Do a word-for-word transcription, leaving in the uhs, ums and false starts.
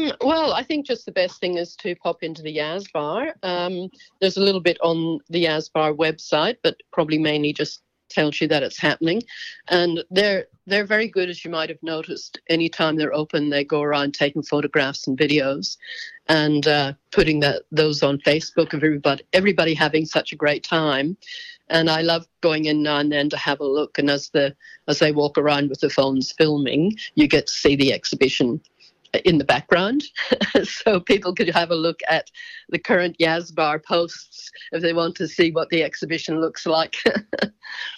Mm, well, I think just the best thing is to pop into the Yaz Bar. Um, there's a little bit on the Yaz Bar website, but probably mainly just tells you that it's happening. And they're they're very good, as you might have noticed. Anytime they're open, they go around taking photographs and videos and uh, putting that those on Facebook of everybody everybody having such a great time. And I love going in now and then to have a look. And as the as they walk around with the phones filming, you get to see the exhibition in the background. So people could have a look at the current Yaz Bar posts if they want to see what the exhibition looks like.